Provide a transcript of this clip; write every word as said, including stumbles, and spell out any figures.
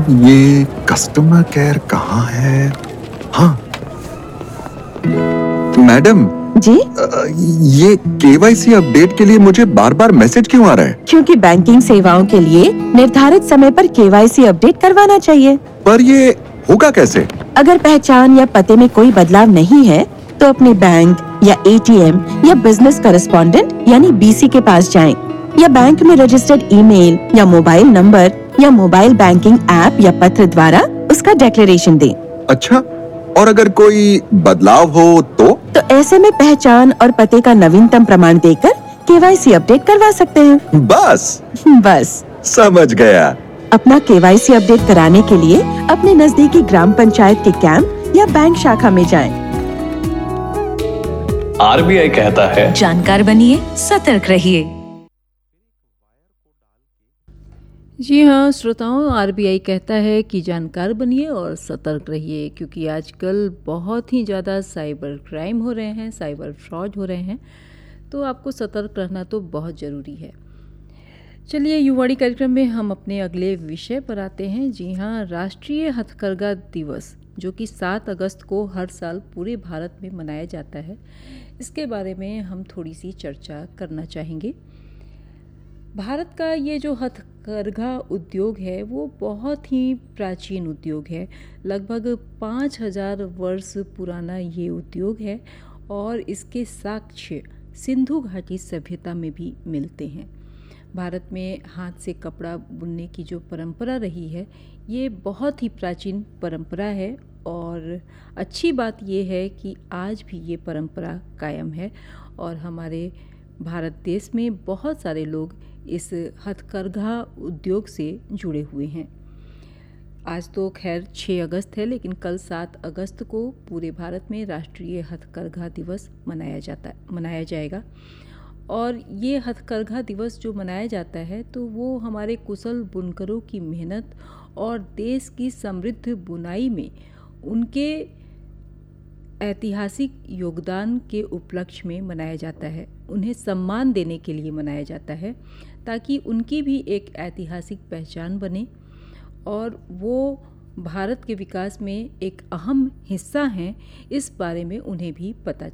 ये customer care कहाँ है? हाँ, मैडम जी, अ, ये केवाईसी अपडेट के लिए मुझे बार बार मैसेज क्यों आ रहा है? क्योंकि बैंकिंग सेवाओं के लिए निर्धारित समय पर केवाईसी अपडेट करवाना चाहिए। पर ये होगा कैसे? अगर पहचान या पते में कोई बदलाव नहीं है, तो अपने बैंक या एटीएम या बिजनेस करेस्पॉन्डेंट यानी बीसी के पास जाएं, या बैंक में रजिस्टर्ड ईमेल या मोबाइल नंबर या मोबाइल बैंकिंग ऐप या पत्र द्वारा उसका डिक्लेरेशन दें। अच्छा, और अगर कोई बदलाव हो तो? तो ऐसे में पहचान और पते का नवीनतम प्रमाण देकर केवाईसी अपडेट करवा सकते हैं। बस बस समझ गया। अपना केवाईसी अपडेट कराने के लिए अपने नजदीकी ग्राम पंचायत के कैंप या बैंक शाखा में जाएं। आरबीआई कहता है, जानकार बनिए, सतर्क रहिए। जी हाँ श्रोताओं, आरबीआई कहता है कि जानकार बनिए और सतर्क रहिए, क्योंकि आजकल बहुत ही ज़्यादा साइबर क्राइम हो रहे हैं, साइबर फ्रॉड हो रहे हैं, तो आपको सतर्क रहना तो बहुत ज़रूरी है। चलिए युवाणी कार्यक्रम में हम अपने अगले विषय पर आते हैं। जी हाँ, राष्ट्रीय हथकरघा दिवस जो कि सात अगस्त को हर साल पूरे भारत में मनाया जाता है, इसके बारे में हम थोड़ी सी चर्चा करना चाहेंगे। भारत का ये जो हथकरघा उद्योग है वो बहुत ही प्राचीन उद्योग है। लगभग पाँच हजार वर्ष पुराना ये उद्योग है और इसके साक्ष्य सिंधु घाटी सभ्यता में भी मिलते हैं। भारत में हाथ से कपड़ा बुनने की जो परंपरा रही है ये बहुत ही प्राचीन परंपरा है, और अच्छी बात ये है कि आज भी ये परंपरा कायम है और हमारे भारत देश में बहुत सारे लोग इस हथकरघा उद्योग से जुड़े हुए हैं। आज तो खैर छह अगस्त है, लेकिन कल सात अगस्त को पूरे भारत में राष्ट्रीय हथकरघा दिवस मनाया जाता मनाया जाएगा। और ये हथकरघा दिवस जो मनाया जाता है तो वो हमारे कुशल बुनकरों की मेहनत और देश की समृद्ध बुनाई में उनके ऐतिहासिक योगदान के उपलक्ष्य में मनाया जाता है। उन्हें सम्मान देने के लिए मनाया जाता है ताकि उनकी भी एक ऐतिहासिक पहचान बने और वो भारत के विकास में एक अहम हिस्सा हैं, इस बारे में उन्हें भी पता